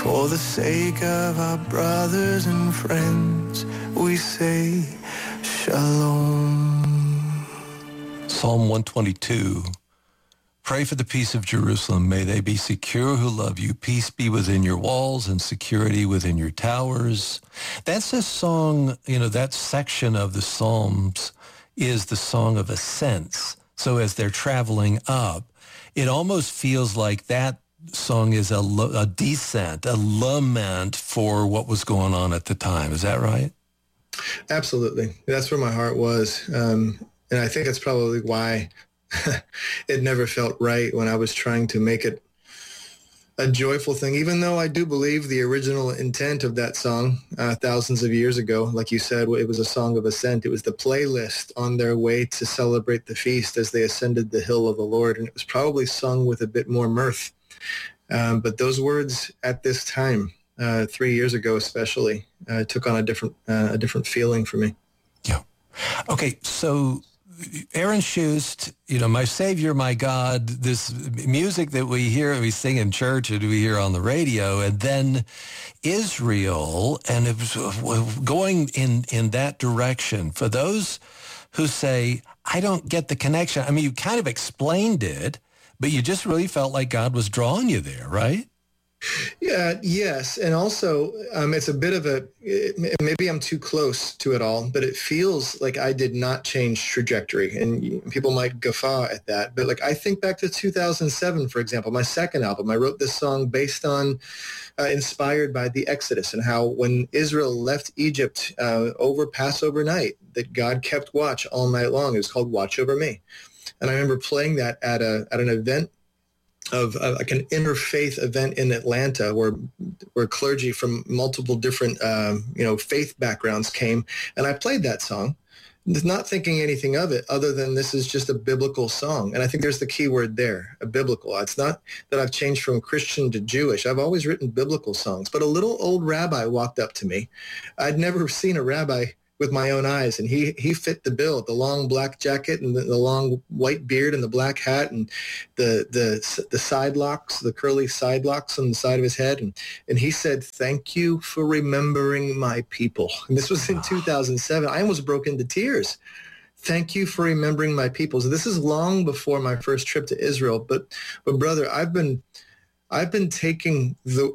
For the sake of our brothers and friends, we say shalom. Psalm 122. Pray for the peace of Jerusalem. May they be secure who love you. Peace be within your walls and security within your towers. That's a song, that section of the Psalms is the song of ascents. So as they're traveling up, it almost feels like that song is a descent, a lament for what was going on at the time. Is that right? Absolutely. That's where my heart was. And I think that's probably why it never felt right when I was trying to make it a joyful thing, even though I do believe the original intent of that song thousands of years ago, like you said, it was a song of ascent. It was the playlist on their way to celebrate the feast as they ascended the hill of the Lord. And it was probably sung with a bit more mirth. But those words at this time, 3 years ago especially, took on a different feeling for me. Yeah. Okay, so Aaron Shust, My Savior, My God, this music that we sing in church and we hear on the radio, and then Israel, and it was going in that direction. For those who say, I don't get the connection, I mean, you kind of explained it, but you just really felt like God was drawing you there, right? Yeah, yes. And also, it's a bit of maybe I'm too close to it all, but it feels like I did not change trajectory. And people might guffaw at that. But I think back to 2007, for example, my second album, I wrote this song based on, inspired by the Exodus and how when Israel left Egypt over Passover night, that God kept watch all night long. It was called Watch Over Me. And I remember playing that at an event of like an interfaith event in Atlanta where clergy from multiple different, faith backgrounds came. And I played that song, not thinking anything of it other than this is just a biblical song. And I think there's the key word there, a biblical. It's not that I've changed from Christian to Jewish. I've always written biblical songs. But a little old rabbi walked up to me. I'd never seen a rabbi with my own eyes, and he fit the bill, the long black jacket and the long white beard and the black hat and the side locks, the curly side locks on the side of his head, and he said, "Thank you for remembering my people." And this was in 2007. I almost broke into tears. Thank you for remembering my people. So this is long before my first trip to Israel, but brother, I've been taking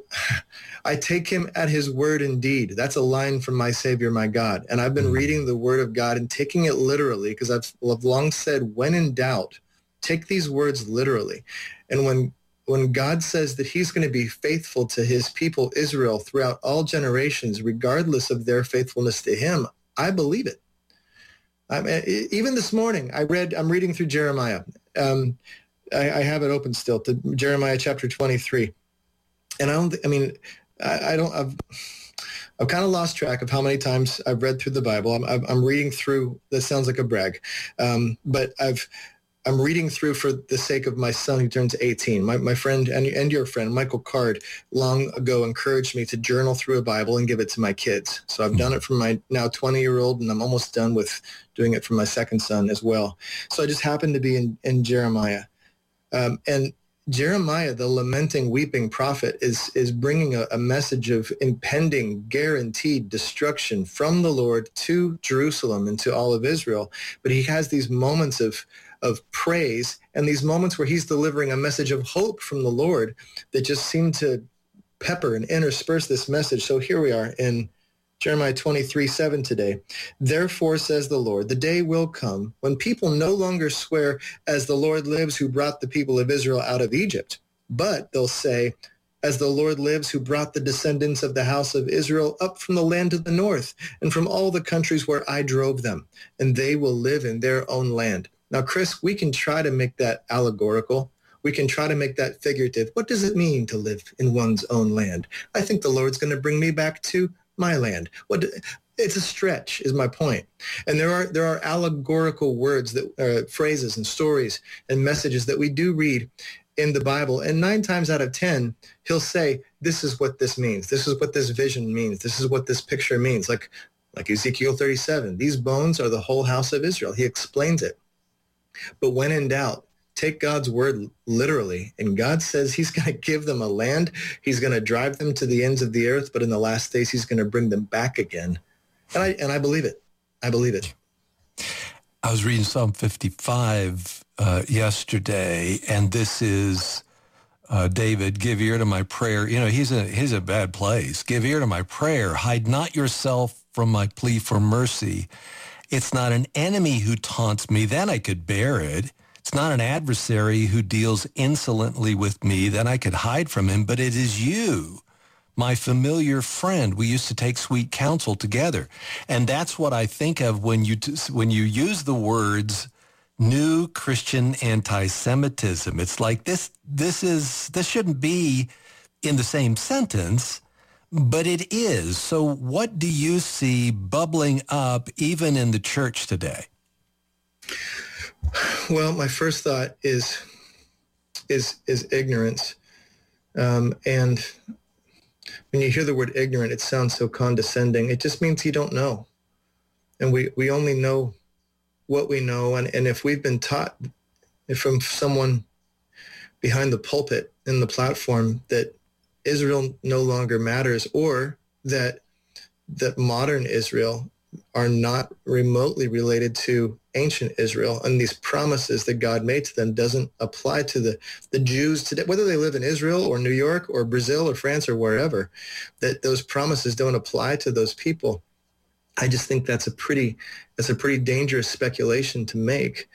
I take him at his word indeed. That's a line from My Savior, My God. And I've been reading the word of God and taking it literally because I've long said, when in doubt, take these words literally. And when God says that he's going to be faithful to his people, Israel, throughout all generations, regardless of their faithfulness to him, I believe it. Even this morning, I'm reading through Jeremiah. I have it open still to Jeremiah chapter 23. And I've kind of lost track of how many times I've read through the Bible. I'm reading through, that sounds like a brag, but I'm reading through for the sake of my son who turns 18. My friend and your friend, Michael Card, long ago encouraged me to journal through a Bible and give it to my kids. So I've done it for my now 20-year-old, and I'm almost done with doing it for my second son as well. So I just happened to be in Jeremiah. And Jeremiah, the lamenting, weeping prophet, is bringing a message of impending, guaranteed destruction from the Lord to Jerusalem and to all of Israel. But he has these moments of praise and these moments where he's delivering a message of hope from the Lord that just seem to pepper and intersperse this message. So here we are in Jeremiah 23:7 today. Therefore, says the Lord, the day will come when people no longer swear, as the Lord lives who brought the people of Israel out of Egypt, but they'll say, as the Lord lives who brought the descendants of the house of Israel up from the land of the north and from all the countries where I drove them, and they will live in their own land. Now, Chris, we can try to make that allegorical. We can try to make that figurative. What does it mean to live in one's own land? I think the Lord's going to bring me back to my land. It's a stretch, is my point. And there are allegorical words, that phrases and stories and messages that we do read in the Bible. And 9 times out of 10, he'll say, this is what this means. This is what this vision means. This is what this picture means. Like Ezekiel 37, these bones are the whole house of Israel. He explains it. But when in doubt, take God's word literally. And God says he's going to give them a land. He's going to drive them to the ends of the earth, but in the last days, he's going to bring them back again. And I believe it. I believe it. I was reading Psalm 55 yesterday, and this is David, give ear to my prayer. You know, he's a bad place. Give ear to my prayer. Hide not yourself from my plea for mercy. It's not an enemy who taunts me, then I could bear it. It's not an adversary who deals insolently with me, then I could hide from him. But it is you, my familiar friend. We used to take sweet counsel together. And that's what I think of when you use the words new Christian anti-Semitism. It's like this shouldn't be in the same sentence, but it is. So what do you see bubbling up even in the church today? Well, my first thought is ignorance. And when you hear the word ignorant, it sounds so condescending. It just means you don't know. And we only know what we know. And if we've been taught from someone behind the pulpit in the platform that Israel no longer matters, or that modern Israel are not remotely related to ancient Israel, and these promises that God made to them doesn't apply to the Jews today, whether they live in Israel or New York or Brazil or France or wherever, that those promises don't apply to those people. I just think that's a pretty dangerous speculation to make.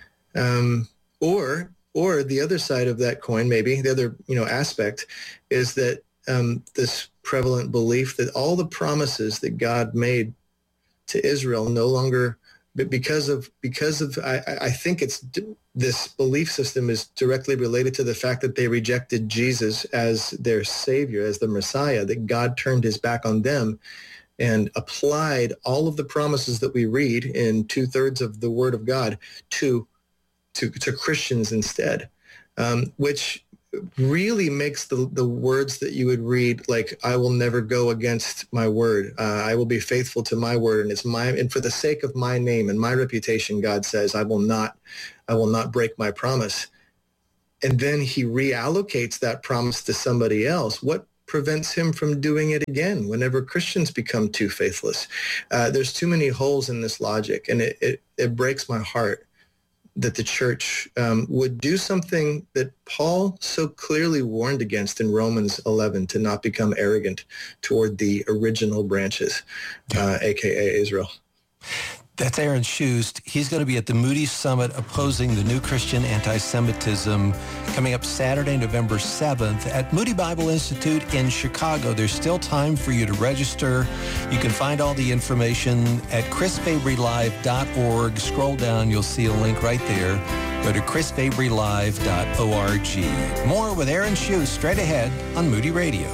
Or the other side of that coin, maybe the other aspect, is that this prevalent belief that all the promises that God made to Israel no longer, because of I think it's this belief system is directly related to the fact that they rejected Jesus as their Savior, as the Messiah, that God turned his back on them and applied all of the promises that we read in 2/3 of the Word of God to Christians instead, which really makes the words that you would read, like, I will never go against my word. I will be faithful to my word, and for the sake of my name and my reputation, God says, I will not break my promise. And then he reallocates that promise to somebody else. What prevents him from doing it again whenever Christians become too faithless? There's too many holes in this logic, and it breaks my heart that the church would do something that Paul so clearly warned against in Romans 11, to not become arrogant toward the original branches, a.k.a. Israel. That's Aaron Shust. He's going to be at the Moody Summit opposing the new Christian anti-Semitism coming up Saturday, November 7th at Moody Bible Institute in Chicago. There's still time for you to register. You can find all the information at chrisfabrylive.org. Scroll down, you'll see a link right there. Go to chrisfabrylive.org. More with Aaron Shust straight ahead on Moody Radio.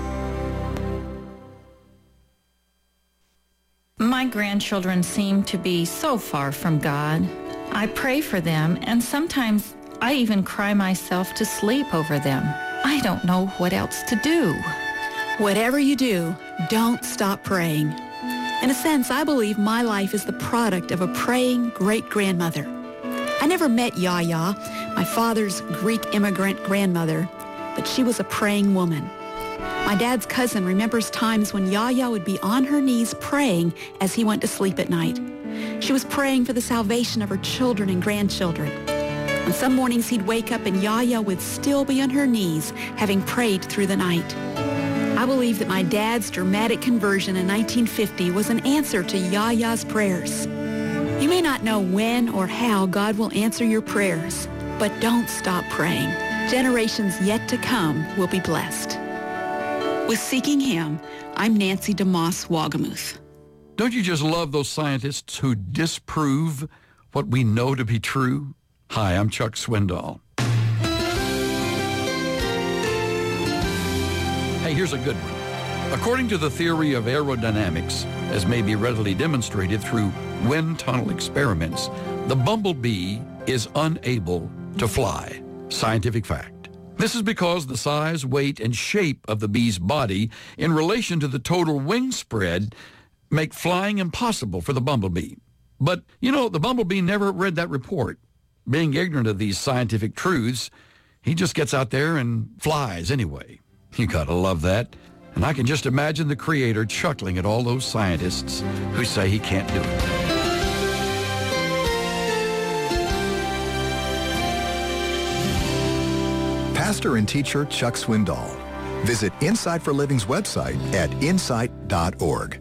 My grandchildren seem to be so far from God. I pray for them, and sometimes I even cry myself to sleep over them. I don't know what else to do. Whatever you do, don't stop praying. In a sense, I believe my life is the product of a praying great-grandmother. I never met Yaya, my father's Greek immigrant grandmother, but she was a praying woman. My dad's cousin remembers times when Yaya would be on her knees praying as he went to sleep at night. She was praying for the salvation of her children and grandchildren. And some mornings he'd wake up and Yaya would still be on her knees, having prayed through the night. I believe that my dad's dramatic conversion in 1950 was an answer to Yaya's prayers. You may not know when or how God will answer your prayers, but don't stop praying. Generations yet to come will be blessed. With Seeking Him, I'm Nancy DeMoss Wagamuth. Don't you just love those scientists who disprove what we know to be true? Hi, I'm Chuck Swindoll. Hey, here's a good one. According to the theory of aerodynamics, as may be readily demonstrated through wind tunnel experiments, the bumblebee is unable to fly. Scientific fact. This is because the size, weight, and shape of the bee's body in relation to the total wing spread make flying impossible for the bumblebee. But, the bumblebee never read that report. being ignorant of these scientific truths, he just gets out there and flies anyway. You gotta love that. And I can just imagine the Creator chuckling at all those scientists who say he can't do it. Pastor and teacher Chuck Swindoll. Visit Insight for Living's website at insight.org.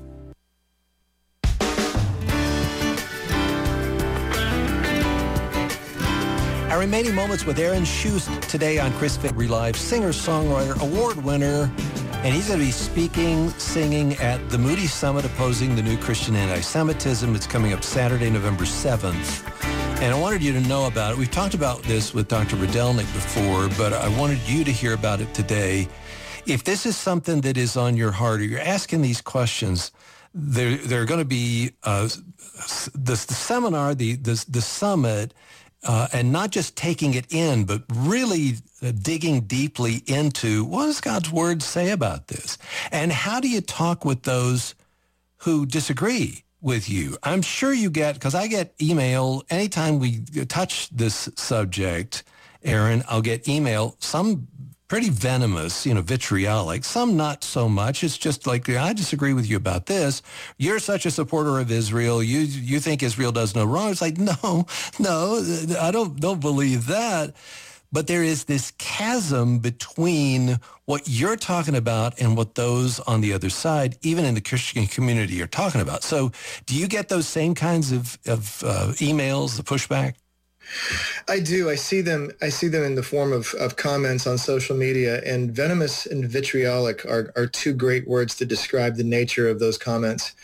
Our remaining moments with Aaron Shust today on Chris Fabry Live, singer-songwriter, award winner, and he's going to be speaking, singing at the Moody Summit opposing the new Christian anti-Semitism. It's coming up Saturday, November 7th. And I wanted you to know about it. We've talked about this with Dr. Rydelnik before, but I wanted you to hear about it today. If this is something that is on your heart or you're asking these questions, there are going to be the seminar, the summit, and not just taking it in, but really digging deeply into what does God's word say about this? And how do you talk with those who disagree with you? I'm sure you get, because I get email anytime we touch this subject, Aaron, I'll get email, some pretty venomous, vitriolic, some not so much. It's just like, I disagree with you about this. You're such a supporter of Israel. You think Israel does no wrong. It's like, no, I don't believe that. But there is this chasm between what you're talking about and what those on the other side, even in the Christian community, are talking about. So do you get those same kinds of emails, the pushback? I do. I see them in the form of comments on social media, and venomous and vitriolic are two great words to describe the nature of those comments.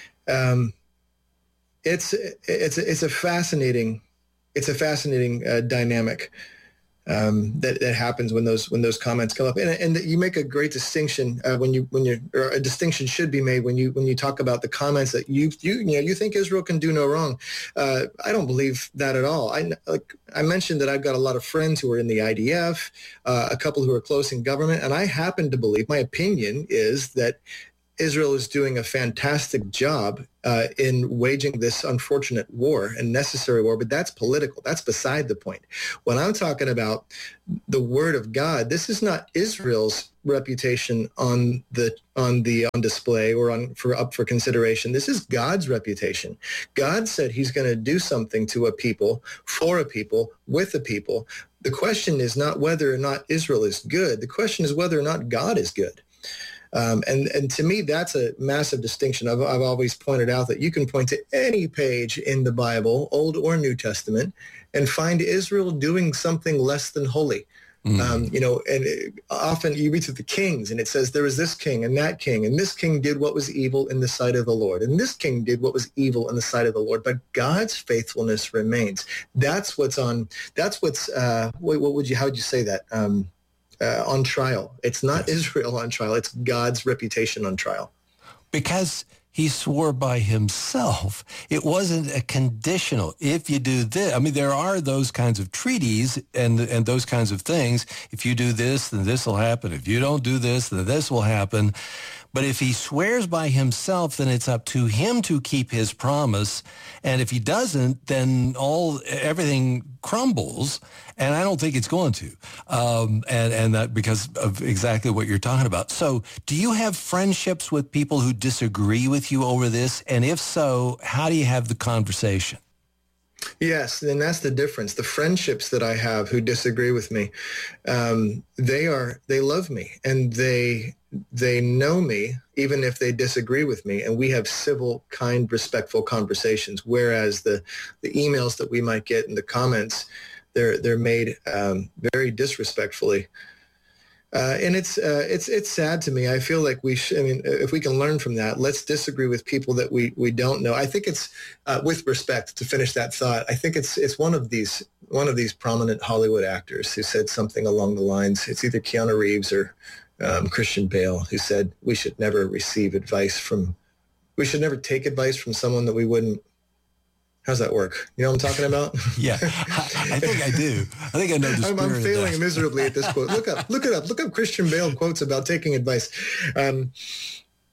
It's a fascinating dynamic that happens when those comments come up, and you make a great distinction or a distinction should be made when you talk about the comments that you think Israel can do no wrong. I don't believe that at all. I mentioned that I've got a lot of friends who are in the IDF, a couple who are close in government, and I happen to believe, my opinion is that Israel is doing a fantastic job in waging this unfortunate war and necessary war, but that's political. That's beside the point. When I'm talking about the word of God, this is not Israel's reputation on display or up for consideration. This is God's reputation. God said he's going to do something to a people, for a people, with a people. The question is not whether or not Israel is good. The question is whether or not God is good. And to me, that's a massive distinction. I've always pointed out that you can point to any page in the Bible, Old or New Testament, and find Israel doing something less than holy. And often you read through the Kings, and it says there was this king, and this king did what was evil in the sight of the Lord, and this king did what was evil in the sight of the Lord. But God's faithfulness remains. How would you say that? On trial. It's not Israel on trial. It's God's reputation on trial. Because he swore by himself. It wasn't a conditional. If you do this, there are those kinds of treaties and those kinds of things. If you do this, then this will happen. If you don't do this, then this will happen. But if he swears by himself, then it's up to him to keep his promise. And if he doesn't, then everything crumbles. And I don't think it's going to. And that because of exactly what you're talking about. So do you have friendships with people who disagree with you over this? And if so, how do you have the conversation? Yes, and that's the difference. The friendships that I have who disagree with me, they love me, and they know me, even if they disagree with me, and we have civil, kind, respectful conversations. Whereas the emails that we might get in the comments, they're made very disrespectfully. And it's sad to me. I feel like if we can learn from that, let's disagree with people that we don't know. I think it's with respect, to finish that thought. I think it's one of these prominent Hollywood actors who said something along the lines. It's either Keanu Reeves or Christian Bale, who said we should never take advice from someone that we wouldn't. How's that work? You know what I'm talking about? Yeah, I think I do. I think I know the spirit I'm failing miserably at this quote. Look it up. Look up Christian Bale quotes about taking advice.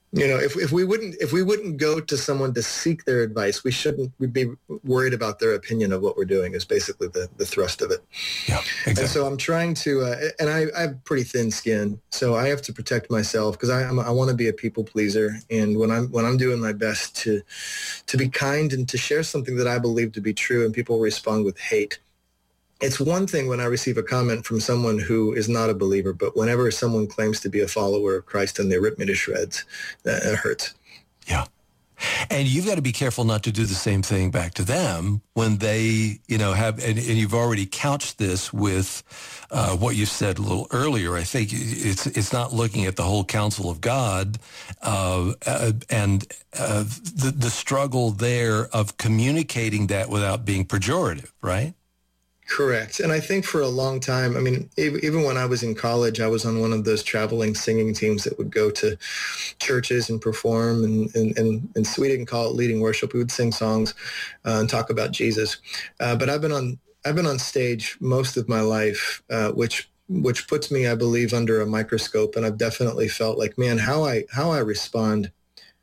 If we wouldn't go to someone to seek their advice, we'd be worried about their opinion of what we're doing is basically the thrust of it. Yeah, exactly. And so I'm trying to, and I have pretty thin skin, so I have to protect myself because I want to be a people pleaser. And when I'm doing my best to be kind and to share something that I believe to be true and people respond with hate, it's one thing when I receive a comment from someone who is not a believer, but whenever someone claims to be a follower of Christ and they rip me to shreds, it hurts. Yeah. And you've got to be careful not to do the same thing back to them when they, have, and you've already couched this with what you said a little earlier. I think it's not looking at the whole counsel of God and the struggle there of communicating that without being pejorative, right? Correct. And I think for a long time, I mean, even when I was in college, I was on one of those traveling singing teams that would go to churches and perform, and we didn't call it leading worship. We would sing songs and talk about Jesus. But I've been on stage most of my life, which puts me, I believe, under a microscope. And I've definitely felt like, man, how I respond,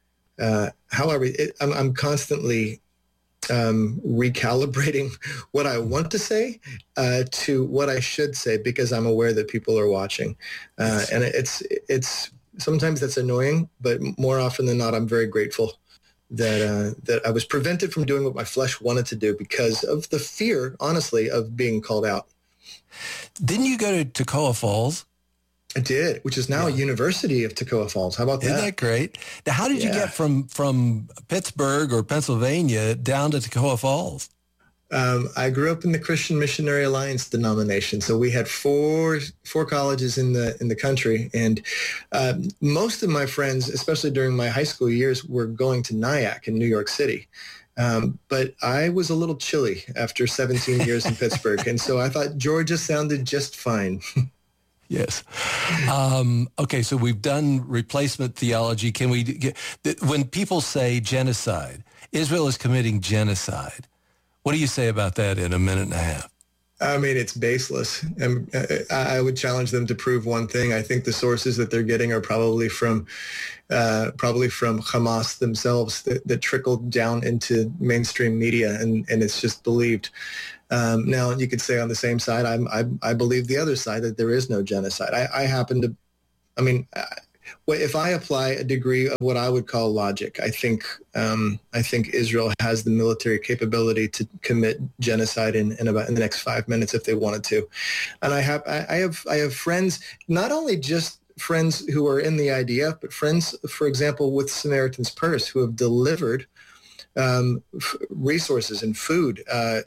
I'm constantly recalibrating what I want to say to what I should say because I'm aware that people are watching, and it's sometimes that's annoying, but more often than not, I'm very grateful that I was prevented from doing what my flesh wanted to do because of the fear, honestly, of being called out. Didn't you go to Toccoa Falls? I did, which is now a University of Toccoa Falls. How about that? Isn't that great? Now, how did you get from Pittsburgh or Pennsylvania down to Toccoa Falls? I grew up in the Christian Missionary Alliance denomination, so we had four colleges in the country, and most of my friends, especially during my high school years, were going to NIAC in New York City. But I was a little chilly after 17 years in Pittsburgh, and so I thought Georgia sounded just fine. Yes. Okay, so we've done replacement theology. Can we get, when people say genocide, Israel is committing genocide, what do you say about that in a minute and a half? I mean, it's baseless. And I would challenge them to prove one thing. I think the sources that they're getting are probably from Hamas themselves that trickled down into mainstream media, and it's just believed. Now, you could say on the same side, I believe the other side, that there is no genocide. If I apply a degree of what I would call logic, I think Israel has the military capability to commit genocide in the next 5 minutes if they wanted to. And I have friends, not only just friends who are in the IDF, but friends, for example, with Samaritan's Purse, who have delivered resources and food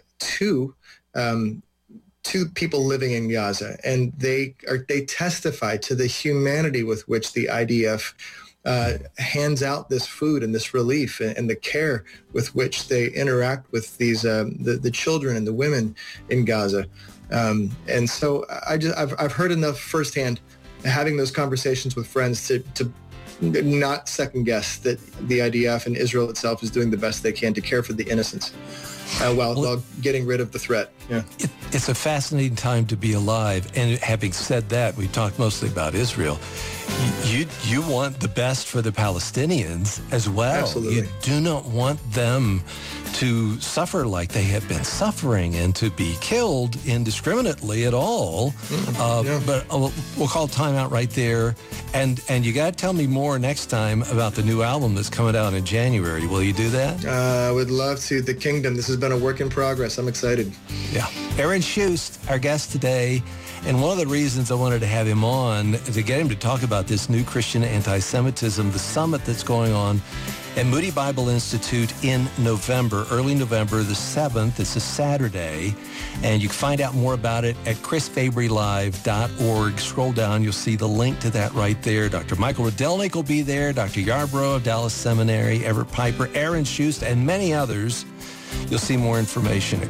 to people living in Gaza, and they testify to the humanity with which the IDF hands out this food and this relief, and the care with which they interact with these the children and the women in Gaza. And so I've heard enough firsthand, having those conversations with friends, to not second guess that the IDF and Israel itself is doing the best they can to care for the innocents while getting rid of the threat. Yeah. It's a fascinating time to be alive. And having said that, we talked mostly about Israel. You want the best for the Palestinians as well. Absolutely. You do not want them to suffer like they have been suffering and to be killed indiscriminately at all. But we'll call time out right there. And you got to tell me more next time about the new album that's coming out in January. Will you do that? I would love to. The Kingdom. This has been a work in progress. I'm excited. Yeah. Aaron Shust, our guest today. And one of the reasons I wanted to have him on, to get him to talk about this new Christian anti-Semitism, the summit that's going on at Moody Bible Institute in November, early November, the 7th. It's a Saturday. And you can find out more about it at chrisfabrylive.org. Scroll down, you'll see the link to that right there. Dr. Michael Rydelnik will be there, Dr. Yarbrough of Dallas Seminary, Everett Piper, Aaron Shust, and many others. You'll see more information at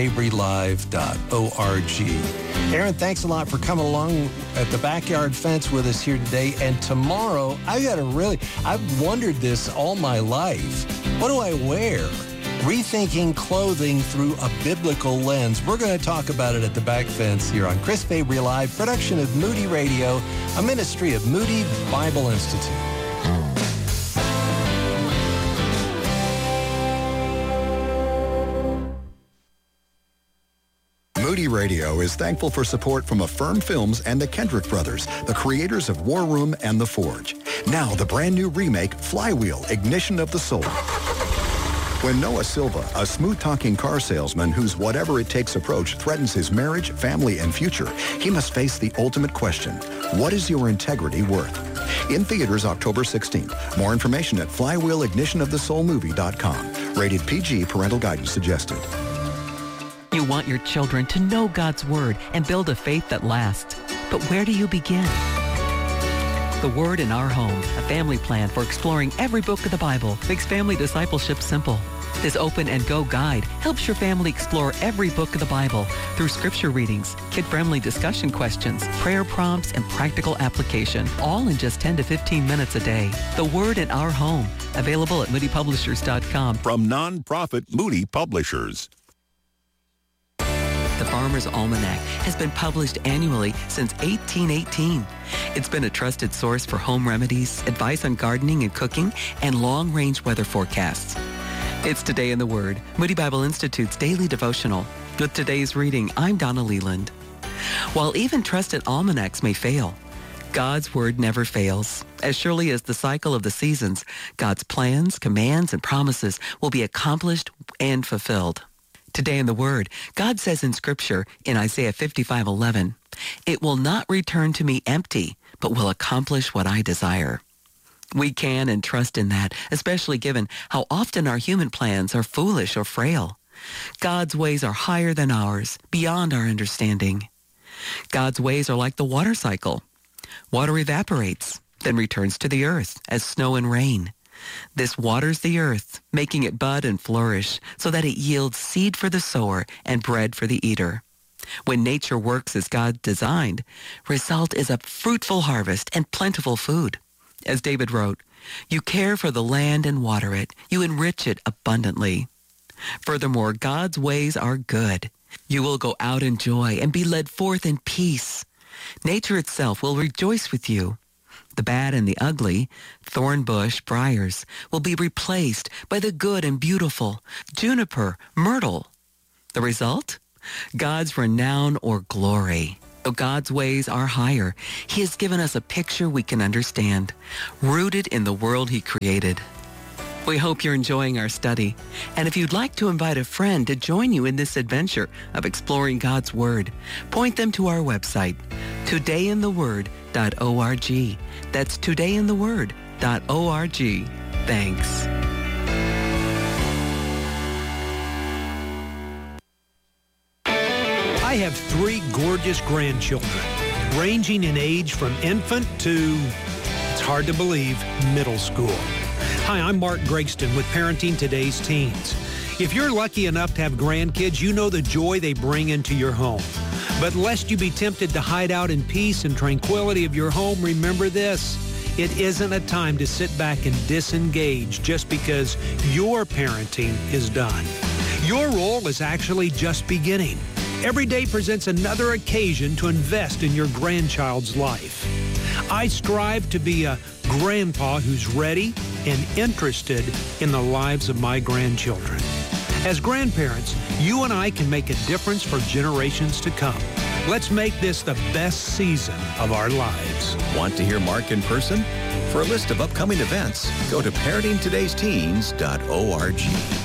chrisfabrylive.org. Aaron, thanks a lot for coming along at the Backyard Fence with us here today. And tomorrow, I've wondered this all my life. What do I wear? Rethinking clothing through a biblical lens. We're going to talk about it at the Back Fence here on Chris Fabry Live, production of Moody Radio, a ministry of Moody Bible Institute. Radio is thankful for support from Affirm Films and the Kendrick Brothers, the creators of War Room and The Forge. Now, the brand new remake, Flywheel, Ignition of the Soul. When Noah Silva, a smooth-talking car salesman whose whatever-it-takes approach threatens his marriage, family, and future, he must face the ultimate question: what is your integrity worth? In theaters October 16th. More information at flywheelignitionofthesoulmovie.com. Rated PG, parental guidance suggested. You want your children to know God's Word and build a faith that lasts. But where do you begin? The Word in Our Home, a family plan for exploring every book of the Bible, makes family discipleship simple. This Open and Go guide helps your family explore every book of the Bible through scripture readings, kid-friendly discussion questions, prayer prompts, and practical application, all in just 10 to 15 minutes a day. The Word in Our Home, available at moodypublishers.com. From nonprofit Moody Publishers. The Farmer's Almanac has been published annually since 1818. It's been a trusted source for home remedies, advice on gardening and cooking, and long-range weather forecasts. It's Today in the Word, Moody Bible Institute's daily devotional. With today's reading, I'm Donna Leland. While even trusted almanacs may fail, God's Word never fails. As surely as the cycle of the seasons, God's plans, commands, and promises will be accomplished and fulfilled. Today in the Word, God says in Scripture in Isaiah 55:11, "It will not return to me empty, but will accomplish what I desire." We can and trust in that, especially given how often our human plans are foolish or frail. God's ways are higher than ours, beyond our understanding. God's ways are like the water cycle. Water evaporates, then returns to the earth as snow and rain. This waters the earth, making it bud and flourish so that it yields seed for the sower and bread for the eater. When nature works as God designed, result is a fruitful harvest and plentiful food. As David wrote, "You care for the land and water it. You enrich it abundantly." Furthermore, God's ways are good. You will go out in joy and be led forth in peace. Nature itself will rejoice with you. The bad and the ugly, thorn bush, briars, will be replaced by the good and beautiful, juniper, myrtle. The result? God's renown or glory. Though God's ways are higher, He has given us a picture we can understand, rooted in the world He created. We hope you're enjoying our study. And if you'd like to invite a friend to join you in this adventure of exploring God's Word, point them to our website, todayintheword.org. That's todayintheword.org. Thanks. I have 3 gorgeous grandchildren, ranging in age from infant to, it's hard to believe, middle school. Hi, I'm Mark Gregston with Parenting Today's Teens. If you're lucky enough to have grandkids, you know the joy they bring into your home. But lest you be tempted to hide out in peace and tranquility of your home, remember this: it isn't a time to sit back and disengage just because your parenting is done. Your role is actually just beginning. Every day presents another occasion to invest in your grandchild's life. I strive to be a grandpa who's ready and interested in the lives of my grandchildren. As grandparents, you and I can make a difference for generations to come. Let's make this the best season of our lives. Want to hear Mark in person? For a list of upcoming events, go to parentingtodaysteens.org.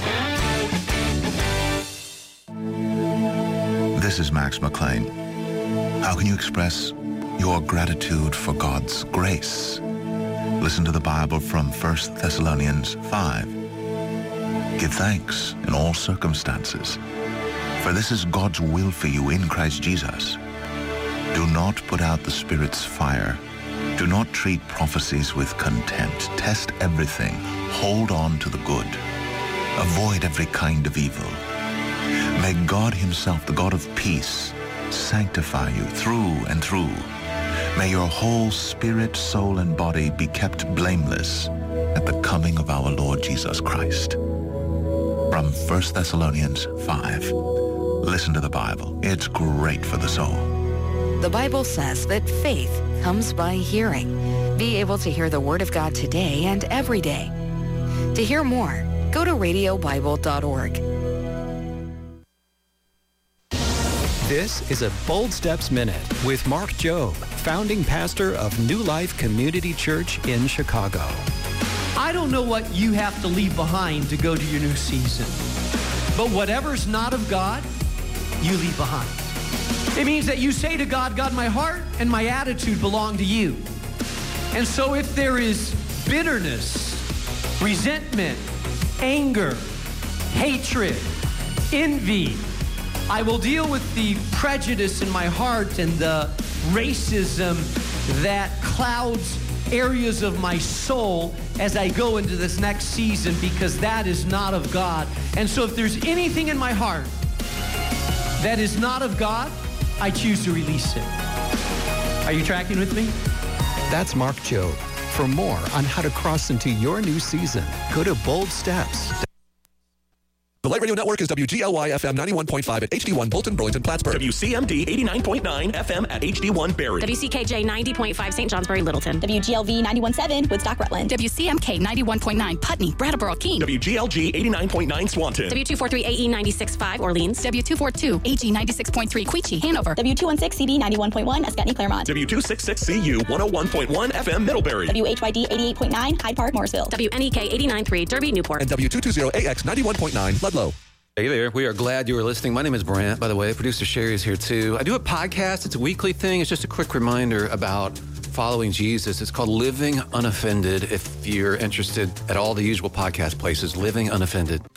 This is Max McLean. How can you express your gratitude for God's grace? Listen to the Bible from 1 Thessalonians 5. Give thanks in all circumstances, for this is God's will for you in Christ Jesus. Do not put out the Spirit's fire. Do not treat prophecies with contempt. Test everything. Hold on to the good. Avoid every kind of evil. May God Himself, the God of peace, sanctify you through and through. May your whole spirit, soul, and body be kept blameless at the coming of our Lord Jesus Christ. From 1 Thessalonians 5. Listen to the Bible. It's great for the soul. The Bible says that faith comes by hearing. Be able to hear the Word of God today and every day. To hear more, go to radiobible.org. This is a Bold Steps Minute with Mark Jobe, founding pastor of New Life Community Church in Chicago. I don't know what you have to leave behind to go to your new season, but whatever's not of God, you leave behind. It means that you say to God, God, my heart and my attitude belong to you. And so if there is bitterness, resentment, anger, hatred, envy, I will deal with the prejudice in my heart and the racism that clouds areas of my soul as I go into this next season, because that is not of God. And so if there's anything in my heart that is not of God, I choose to release it. Are you tracking with me? That's Mark Jobe. For more on how to cross into your new season, go to Bold Steps. The Light Radio Network is WGLY FM 91.5 at HD1 Bolton, Burlington, Plattsburgh. WCMD 89.9 FM at HD1 Barrie. WCKJ 90.5 St. Johnsbury, Littleton. WGLV 91.7 Woodstock, Rutland. WCMK 91.9 Putney, Brattleboro, Keene. WGLG 89.9 Swanton. W243 AE 96.5 Orleans. W242 AG 96.3 Queechee, Hanover. W216 CB 91.1 Escutney, Claremont. W266 CU 101.1 FM Middlebury. WHYD 88.9 Hyde Park, Morrisville. WNEK 89.3 Derby, Newport. And W220 AX 91.9 Ludlow. Hey there, we are glad you are listening. My name is Brant, by the way. Producer Sherry is here too. I do a podcast. It's a weekly thing. It's just a quick reminder about following Jesus. It's called Living Unoffended. If you're interested at all the usual podcast places, Living Unoffended.